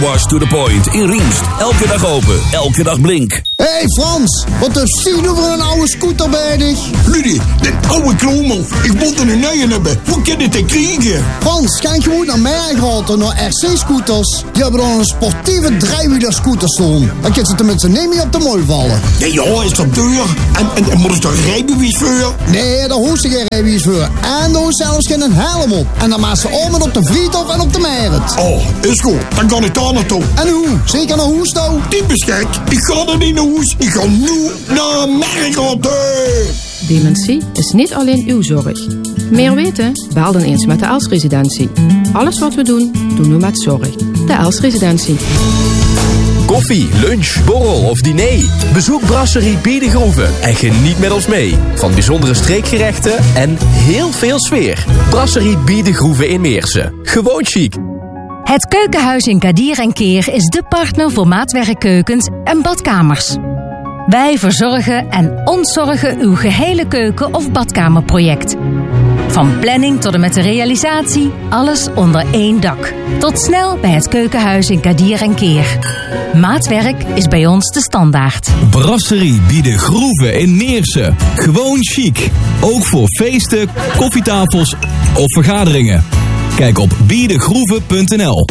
Wash to the Point in Riemst. Elke dag open, elke dag Blink. Hey Frans, wat een zien voor een oude scooter bij dich. Rudy, dat oude klommel. Ik moet er een nieuwe hebben. Hoe kan dit te krijgen? Frans, kijk gewoon naar mij gehad, naar RC-scooters. Die hebben dan een sportieve driewieler-scooter staan. Dan kan ze tenminste niet meer op de mooi vallen. Nee joh, is dat duur? En moet ik er rijbewijs voor? Nee, daar hoest ik geen rijbewijs voor. En daar hoest zelfs geen helm op. En dan maakt ze allemaal op de Vriethof en op de Merit. Oh, is goed. Dan kan ik daar naartoe. En hoe? Zeker naar Hoes toe? Typisch gek. Ik ga er niet naar Hoes. Ik ga nu naar Merkhout. Dementie is niet alleen uw zorg. Meer weten? Bel dan eens met de Els-residentie. Alles wat we doen, doen we met zorg. De Els-residentie. Koffie, lunch, borrel of diner. Bezoek Brasserie Biedegroeve en geniet met ons mee. Van bijzondere streekgerechten en heel veel sfeer. Brasserie Biedegroeve in Meersen. Gewoon chic. Het Keukenhuis in Kadir en Keer is de partner voor maatwerkkeukens en badkamers. Wij verzorgen en ontzorgen uw gehele keuken- of badkamerproject. Van planning tot en met de realisatie, alles onder één dak. Tot snel bij het Keukenhuis in Kadir en Keer. Maatwerk is bij ons de standaard. Brasserie Biedegroeve in Meersen. Gewoon chic. Ook voor feesten, koffietafels of vergaderingen. Kijk op biedegroeve.nl.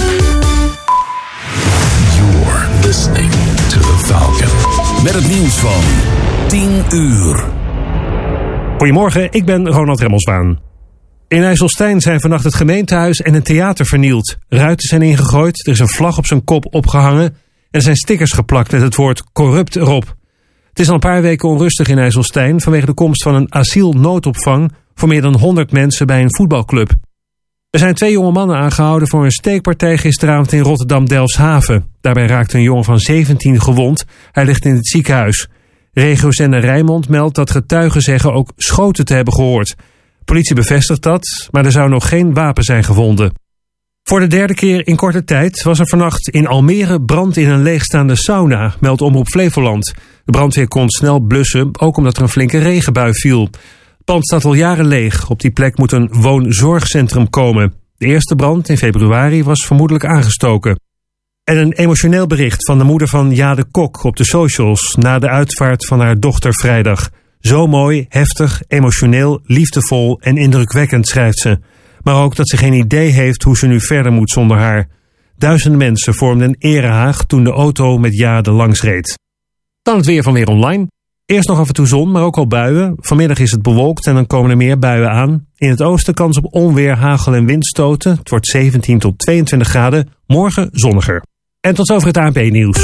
You're listening to the Falcon. Met het nieuws van 10 uur. Goedemorgen, ik ben Ronald Remmelsbaan. In IJsselstein zijn vannacht het gemeentehuis en een theater vernield. Ruiten zijn ingegooid, er is een vlag op zijn kop opgehangen en er zijn stickers geplakt met het woord corrupt erop. Het is al een paar weken onrustig in IJsselstein vanwege de komst van een asielnoodopvang voor meer dan 100 mensen bij een voetbalclub. Er zijn 2 jonge mannen aangehouden voor een steekpartij gisteravond in Rotterdam-Delfshaven. Daarbij raakte een jongen van 17 gewond. Hij ligt in het ziekenhuis. Regiozender Rijnmond meldt dat getuigen zeggen ook schoten te hebben gehoord. Politie bevestigt dat, maar er zou nog geen wapen zijn gevonden. Voor de 3e keer in korte tijd was er vannacht in Almere brand in een leegstaande sauna, meldt Omroep Flevoland. De brandweer kon snel blussen, ook omdat er een flinke regenbui viel. Het pand staat al jaren leeg. Op die plek moet een woonzorgcentrum komen. De eerste brand in februari was vermoedelijk aangestoken. En een emotioneel bericht van de moeder van Jade Kok op de socials na de uitvaart van haar dochter vrijdag. Zo mooi, heftig, emotioneel, liefdevol en indrukwekkend, schrijft ze. Maar ook dat ze geen idee heeft hoe ze nu verder moet zonder haar. Duizenden mensen vormden een erehaag toen de auto met Jade langsreed. Dan het weer van Weer Online. Eerst nog af en toe zon, maar ook al buien. Vanmiddag is het bewolkt en dan komen er meer buien aan. In het oosten kans op onweer, hagel en windstoten. Het wordt 17 tot 22 graden. Morgen zonniger. En tot zover het ANP-nieuws.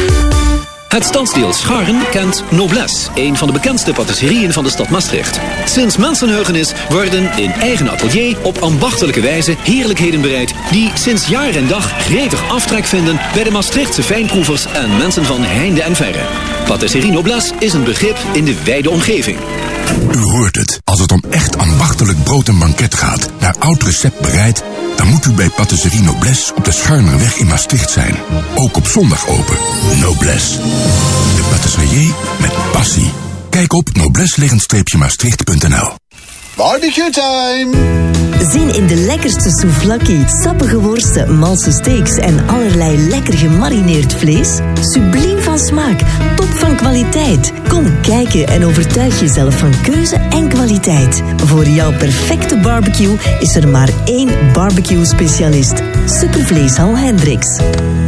Het stadsdeel Scharren kent Noblesse, een van de bekendste patisserieën van de stad Maastricht. Sinds mensenheugenis worden in eigen atelier op ambachtelijke wijze heerlijkheden bereid die sinds jaar en dag gretig aftrek vinden bij de Maastrichtse fijnproevers en mensen van heinde en verre. Patisserie Noblesse is een begrip in de wijde omgeving. U hoort het. Als het om echt ambachtelijk brood en banket gaat, naar oud recept bereid, dan moet u bij Patisserie Noblesse op de Scharnerweg in Maastricht zijn. Ook op zondag open. Noblesse. De patisserie met passie. Kijk op noblesse-maastricht.nl. Barbecue time! Zin in de lekkerste souvlaki, sappige worsten, malse steaks en allerlei lekker gemarineerd vlees? Subliem van smaak, top van kwaliteit. Kom kijken en overtuig jezelf van keuze en kwaliteit. Voor jouw perfecte barbecue is er maar 1 barbecue-specialist. Supervleeshal Hendricks.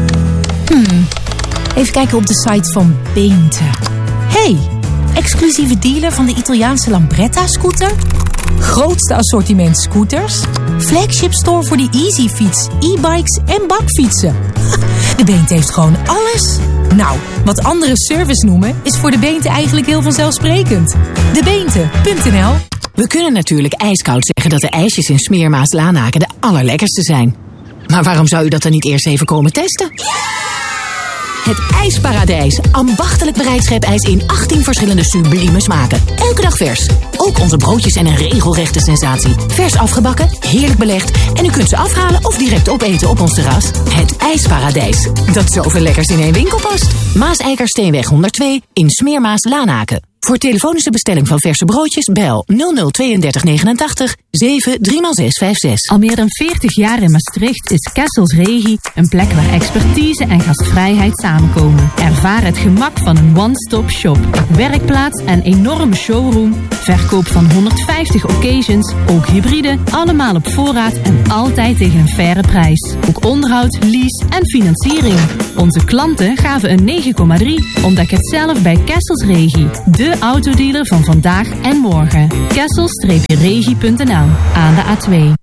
Even kijken op de site van Beente. Hey, exclusieve dealer van de Italiaanse Lambretta-scooter? Grootste assortiment scooters? Flagship store voor de Easyfiets, e-bikes en bakfietsen. De Beente heeft gewoon alles. Nou, wat anderen service noemen, is voor de Beente eigenlijk heel vanzelfsprekend. Debeente.nl. We kunnen natuurlijk ijskoud zeggen dat de ijsjes in Smeermaas-Lanaken de allerlekkerste zijn. Maar waarom zou u dat dan niet eerst even komen testen? Het IJsparadijs. Ambachtelijk bereid schepijs in 18 verschillende sublieme smaken. Elke dag vers. Ook onze broodjes en een regelrechte sensatie. Vers afgebakken, heerlijk belegd en u kunt ze afhalen of direct opeten op ons terras. Het IJsparadijs. Dat zoveel lekkers in één winkel past. Maas-Eikersteenweg 102 in Smeermaas-Lanaken. Voor telefonische bestelling van verse broodjes bel 0032 89 7 3x656. Al meer dan 40 jaar in Maastricht is Kessels Regie een plek waar expertise en gastvrijheid samenkomen. Ervaar het gemak van een one-stop shop. Werkplaats en enorme showroom. Verkoop van 150 occasions, ook hybride, allemaal op voorraad en altijd tegen een faire prijs. Ook onderhoud, lease en financiering. Onze klanten gaven een 9,3. Ontdek het zelf bij Kessels Regie. De autodealer van vandaag en morgen. Kessels-regie.nl aan de A2.